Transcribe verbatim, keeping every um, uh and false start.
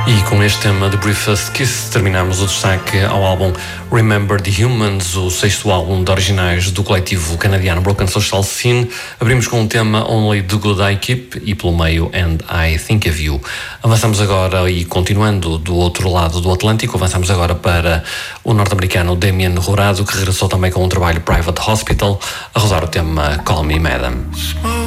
E com este tema de Briefest Kiss terminamos o destaque ao álbum Remember the Humans, o sexto álbum de originais do coletivo canadiano Broken Social Scene. Abrimos com o tema Only the Good I Keep e pelo meio And I Think of You. Avançamos agora e continuando do outro lado do Atlântico, avançamos agora para o norte-americano Damien Jurado, que regressou também com um trabalho Private Hospital, a rodar o tema Call Me Madam.